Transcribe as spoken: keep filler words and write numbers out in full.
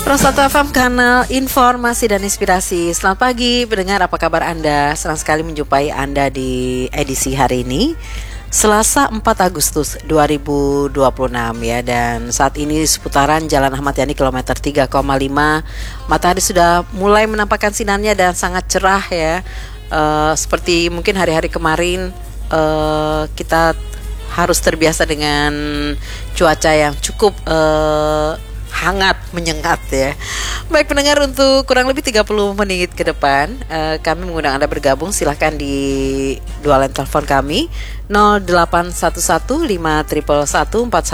Prostato F M, kanal informasi dan inspirasi. Selamat pagi pendengar, apa kabar Anda? Senang sekali menjumpai Anda di edisi hari ini, Selasa empat Agustus dua ribu dua puluh enam ya. Dan saat ini seputaran Jalan Ahmad Yani kilometer tiga koma lima, matahari sudah mulai menampakkan sinarnya dan sangat cerah ya. uh, Seperti mungkin hari-hari kemarin, uh, kita harus terbiasa dengan cuaca yang cukup uh, hangat, menyengat ya. Baik pendengar, untuk kurang lebih tiga puluh menit ke depan uh, kami mengundang Anda bergabung. Silahkan di dua line telepon kami nol delapan satu satu lima satu satu satu empat